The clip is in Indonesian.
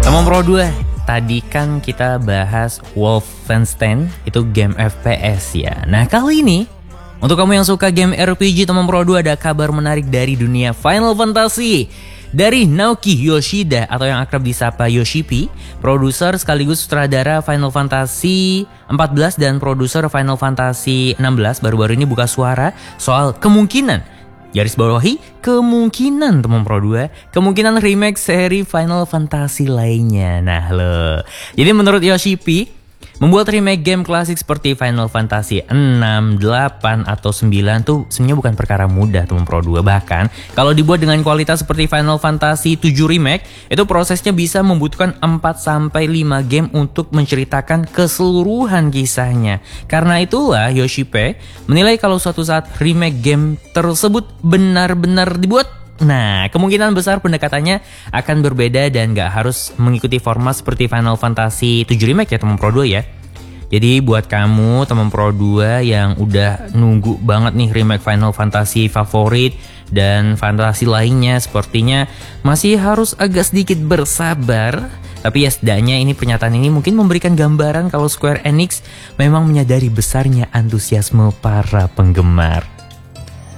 Teman Pro 2, tadi kan kita bahas Wolfenstein, itu game FPS ya. Nah kali ini, untuk kamu yang suka game RPG Teman Pro 2, ada kabar menarik dari dunia Final Fantasy. Dari Naoki Yoshida atau yang akrab disapa Yoshi-P, produser sekaligus sutradara Final Fantasy 14 dan produser Final Fantasy 16, baru-baru ini buka suara soal kemungkinan, garis bawahi kemungkinan Teman Pro 2, kemungkinan remake seri Final Fantasy lainnya. Nah loh, jadi menurut Yoshi-P, membuat remake game klasik seperti Final Fantasy 6, 8, atau 9 tuh sebenarnya bukan perkara mudah Teman Pro 2. Bahkan kalau dibuat dengan kualitas seperti Final Fantasy 7 Remake, itu prosesnya bisa membutuhkan 4-5 game untuk menceritakan keseluruhan kisahnya. Karena itulah Yoshi-P menilai kalau suatu saat remake game tersebut benar-benar dibuat, nah, kemungkinan besar pendekatannya akan berbeda dan gak harus mengikuti format seperti Final Fantasy 7 Remake ya Teman Pro 2 ya. Jadi buat kamu Teman Pro 2 yang udah nunggu banget nih remake Final Fantasy favorit dan fantasi lainnya, sepertinya masih harus agak sedikit bersabar. Tapi ya setidaknya ini pernyataan ini mungkin memberikan gambaran kalau Square Enix memang menyadari besarnya antusiasme para penggemar.